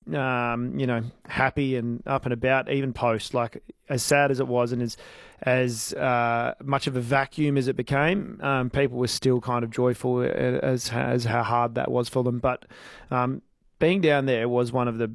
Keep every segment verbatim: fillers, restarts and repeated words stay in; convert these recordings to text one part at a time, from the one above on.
um, you know, happy and up and about, even post. Like, as sad as it was and as as uh, much of a vacuum as it became, um, people were still kind of joyful as as how hard that was for them. But um, being down there was one of the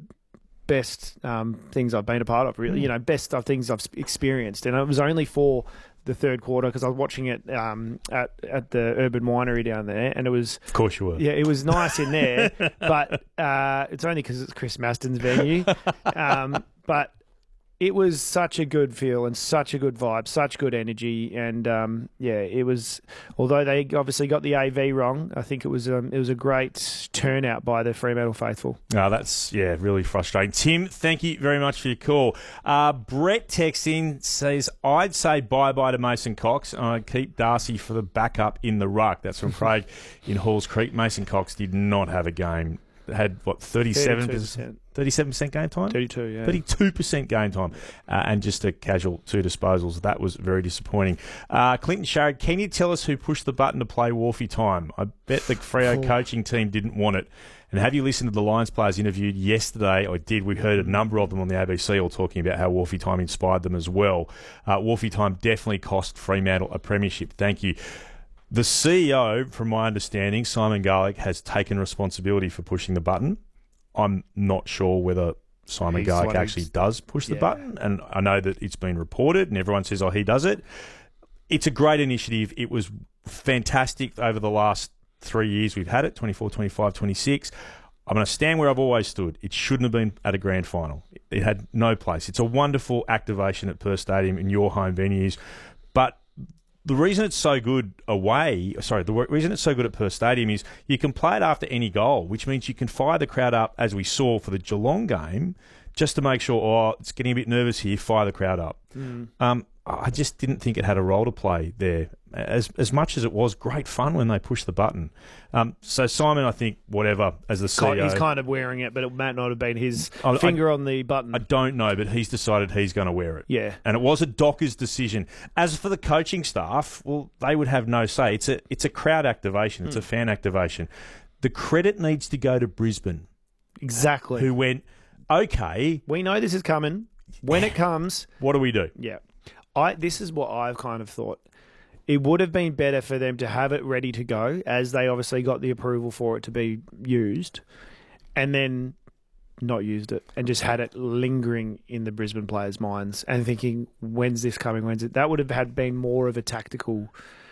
best um, things I've been a part of, really. You know, best of things I've experienced. And it was only for the third quarter because I was watching it um, at at the Urban Winery down there, and it was... Of course you were. Yeah, it was nice in there, but uh, it's only because it's Chris Maston's venue. Um, but it was such a good feel and such a good vibe, such good energy, and um, yeah, it was. Although they obviously got the A V wrong, I think it was um, it was a great turnout by the Fremantle faithful. No, that's yeah, really frustrating. Tim, thank you very much for your call. Uh, Brett texts in, says, "I'd say bye bye to Mason Cox, and I'd keep Darcy for the backup in the ruck." That's from Craig in Halls Creek. Mason Cox did not have a game. Had what thirty-seven percent. thirty-seven percent game time? thirty-two, yeah. thirty-two percent game time. Uh, and just a casual two disposals. That was very disappointing. Uh, Clinton Sharrod, can you tell us who pushed the button to play Wharfie time? I bet the Freo coaching team didn't want it. And have you listened to the Lions players interviewed yesterday? I did. We heard a number of them on the A B C all talking about how Wharfie time inspired them as well. Uh, Wharfie time definitely cost Fremantle a premiership. Thank you. The C E O, from my understanding, Simon Garlick, has taken responsibility for pushing the button. I'm not sure whether Simon He's Garlick like actually he's- does push the yeah. button, and I know that it's been reported and everyone says, oh, he does it. It's a great initiative. It was fantastic over the last three years we've had it, twenty-four, twenty-five, twenty-six. I'm going to stand where I've always stood. It shouldn't have been at a grand final. It had no place. It's a wonderful activation at Perth Stadium in your home venues, but the reason it's so good away, sorry, the reason it's so good at Perth Stadium is you can play it after any goal, which means you can fire the crowd up, as we saw for the Geelong game, just to make sure, oh, it's getting a bit nervous here, fire the crowd up. Mm. Um, I just didn't think it had a role to play there. As as much as it was great fun when they pushed the button. Um, so Simon, I think, whatever, as the C E O... He's kind of wearing it, but it might not have been his I, finger I, on the button. I don't know, but he's decided he's going to wear it. Yeah. And it was a Docker's decision. As for the coaching staff, well, they would have no say. It's a, it's a crowd activation. It's mm. a fan activation. The credit needs to go to Brisbane. Exactly. Who went, okay... We know this is coming. When it comes... What do we do? Yeah. I. This is what I've kind of thought. It would have been better for them to have it ready to go, as they obviously got the approval for it to be used, and then not used it, and just had it lingering in the Brisbane players' minds and thinking, when's this coming, when's it? That would have had been more of a tactical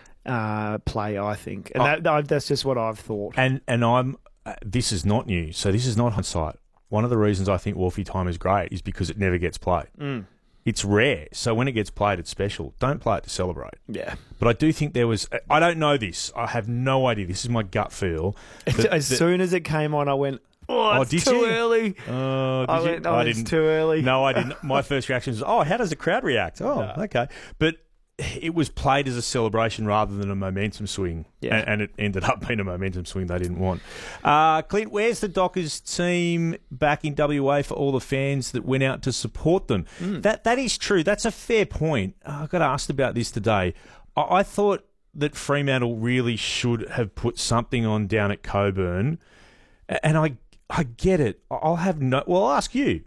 uh, play, I think. And oh, that, that's just what I've thought. And and I'm uh, this is not new, so this is not hindsight. One of the reasons I think Wharfie time is great is because it never gets played. Mm. It's rare, so when it gets played, it's special. Don't play it to celebrate. Yeah. But I do think there was... I don't know this. I have no idea. This is my gut feel. That, as that, soon as it came on, I went, oh, it's oh, too you? early. Oh, I did went, you? oh, I it's didn't, too early. No, I didn't. My first reaction was, oh, how does the crowd react? Oh, no. Okay. But it was played as a celebration rather than a momentum swing. Yeah. And, and it ended up being a momentum swing they didn't want. Uh, Clint, where's the Dockers team back in W A for all the fans that went out to support them? Mm. That That is true. That's a fair point. I got asked about this today. I, I thought that Fremantle really should have put something on down at Coburn. And I, I get it. I'll have no... Well, I'll ask you.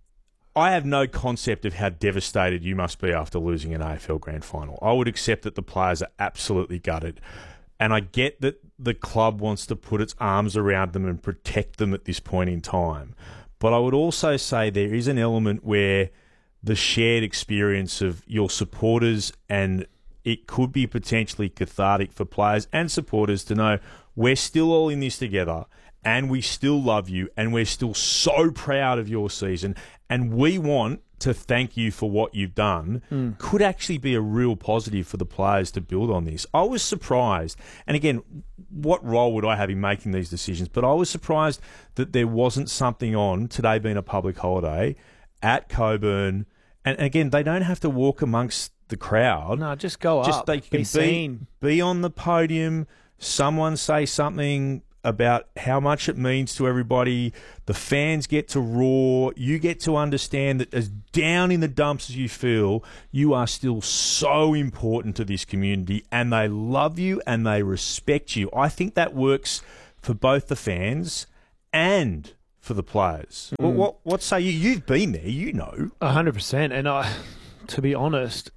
I have no concept of how devastated you must be after losing an A F L Grand Final. I would accept that the players are absolutely gutted. And I get that the club wants to put its arms around them and protect them at this point in time. But I would also say there is an element where the shared experience of your supporters, and it could be potentially cathartic for players and supporters to know we're still all in this together and we still love you and we're still so proud of your season and we want to thank you for what you've done, mm. could actually be a real positive for the players to build on this. I was surprised, and again, what role would I have in making these decisions? But I was surprised that there wasn't something on, today being a public holiday, at Coburn. And again, they don't have to walk amongst the crowd. No, just go just up, they can be seen. Be, be on the podium, someone say something about how much it means to everybody. The fans get to roar. You get to understand that as down in the dumps as you feel, you are still so important to this community and they love you and they respect you. I think that works for both the fans and for the players. Mm. What, what, what say you? You've been there, you know. A hundred percent. And I, to be honest,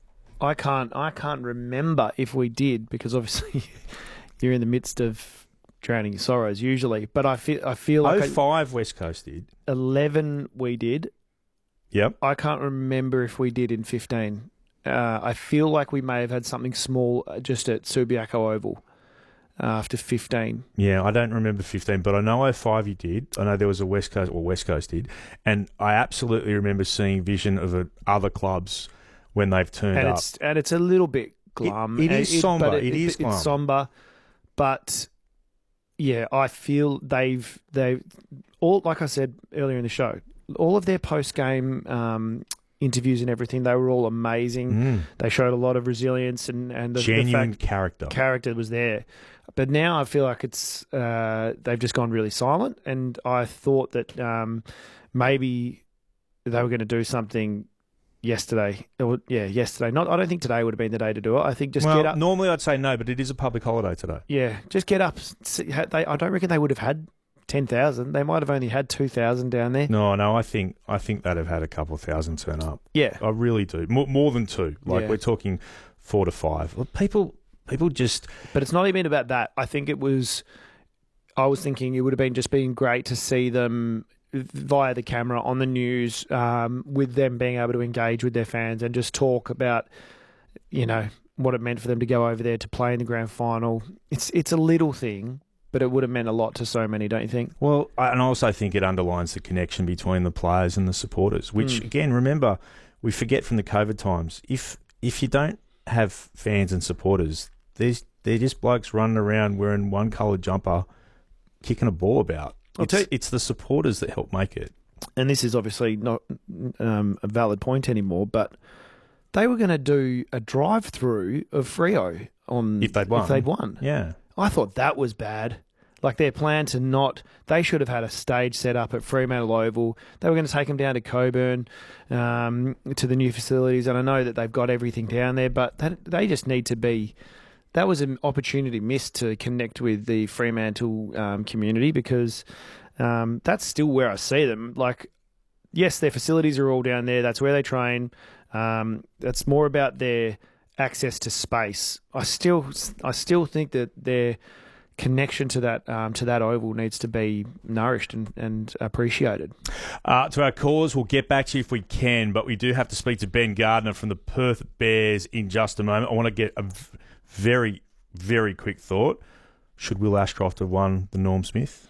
I can't. I can't remember if we did, because obviously you're in the midst of drowning your sorrows usually. But I feel. I feel like oh five West Coast did. eleven we did. Yep. I can't remember if we did in fifteen. Uh, I feel like we may have had something small just at Subiaco Oval uh, after fifteen. Yeah, I don't remember fifteen, but I know oh five you did. I know there was a West Coast, or West Coast did. And I absolutely remember seeing vision of uh, other clubs when they've turned and up. It's, and it's a little bit glum. It, it is it, somber. It, it is it, glum. It's somber. But, yeah, I feel they've, they've all, like I said earlier in the show, all of their post-game um, interviews and everything, they were all amazing. Mm. They showed a lot of resilience and, and the, genuine the fact character. character was there. But now I feel like it's uh, they've just gone really silent, and I thought that um, maybe they were going to do something yesterday. Or, yeah, yesterday. Not. I don't think today would have been the day to do it. I think just well, get up. Normally I'd say no, but it is a public holiday today. Yeah, just get up. See, they, I don't reckon they would have had ten thousand. They might have only had two thousand down there. No, no, I think I think they'd have had a couple of thousand turn up. Yeah, I really do. More, more than two. Like Yeah. we're talking four to five. Well, people, people just. but it's not even about that. I think it was. I was thinking it would have been just been great to see them via the camera on the news, um, with them being able to engage with their fans and just talk about, you know, what it meant for them to go over there to play in the grand final. It's it's a little thing, but it would have meant a lot to so many, don't you think? Well, I- and I also think it underlines the connection between the players and the supporters, which, Mm. again, remember, we forget from the COVID times. If if you don't have fans and supporters, there's, they're just blokes running around wearing one coloured jumper, kicking a ball about. I'll It's, tell you- it's the supporters that help make it. And this is obviously not um, a valid point anymore, but they were going to do a drive-through of Freo on If they'd won. If they'd won. Yeah. I thought that was bad. Like their plan to not, they should have had a stage set up at Fremantle Oval. They were going to take them down to Coburn, um, to the new facilities, and I know that they've got everything down there, but that, they just need to be. That was an opportunity missed to connect with the Fremantle um, community, because um, that's still where I see them. Like, yes, their facilities are all down there. That's where they train. Um, that's more about their access to space. I still, I still think that their connection to that um, to that oval needs to be nourished and, and appreciated. Uh, to our callers, we'll get back to you if we can, but we do have to speak to Ben Gardner from the Perth Bears in just a moment. I want to get a v- very, very quick thought. Should Will Ashcroft have won the Norm Smith?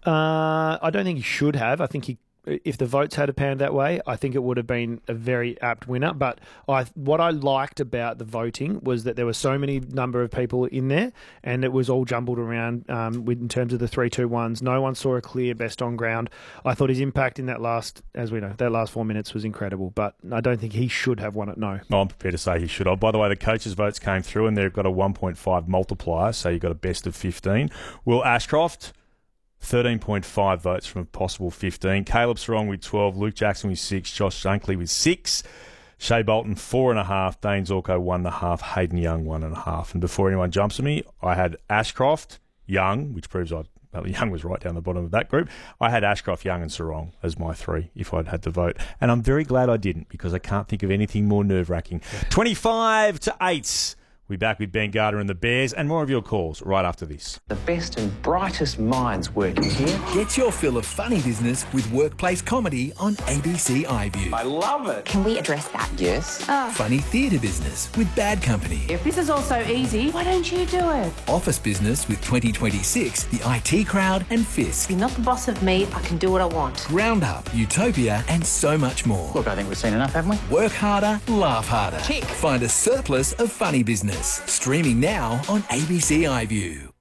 Uh, I don't think he should have. I think he, if the votes had panned that way, I think it would have been a very apt winner. But I, what I liked about the voting was that there were so many number of people in there, and it was all jumbled around um, with, in terms of the three two ones. No one saw a clear best on ground. I thought his impact in that last, as we know, that last four minutes was incredible. But I don't think he should have won it. No. No, I'm prepared to say he should. Oh, by the way, the coaches' votes came through, and they've got a one point five multiplier, so you've got a best of fifteen. Will Ashcroft, thirteen point five votes from a possible fifteen. Caleb Sarong with twelve. Luke Jackson with six. Josh Shankly with six. Shea Bolton, four and a half. Dane Zorko, one and a half. Hayden Young, one and a half. And before anyone jumps at me, I had Ashcroft, Young, which proves I well, Young was right down the bottom of that group. I had Ashcroft, Young and Sarong as my three if I'd had to vote. And I'm very glad I didn't, because I can't think of anything more nerve-wracking. twenty-five to eight. We'll be back with Ben Gardner and the Bears, and more of your calls right after this. The best and brightest minds working here. Get your fill of funny business with workplace comedy on A B C iView. I love it. Can we address that? Yes. Funny theatre business with Bad Company. If this is all so easy, why don't you do it? Office business with twenty twenty-six, The I T Crowd and Fisk. You're not the boss of me, I can do what I want. Round Up, Utopia and so much more. Look, I think we've seen enough, haven't we? Work harder, laugh harder. Tick. Find a surplus of funny business. Streaming now on A B C iView.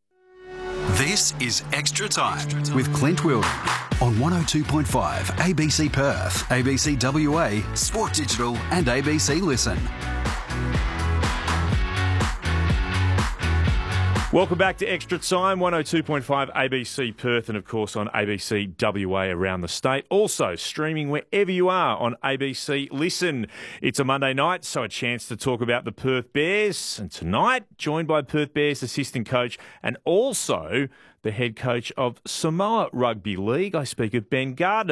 This is Extra Time with Clint Wilden on one oh two point five A B C Perth, A B C W A, Sport Digital and A B C Listen. Welcome back to Extra Time, one oh two point five A B C Perth and, of course, on A B C W A around the state. Also streaming wherever you are on A B C Listen. It's a Monday night, so a chance to talk about the Perth Bears. And tonight, joined by Perth Bears assistant coach and also the head coach of Samoa Rugby League, I speak of Ben Gardner.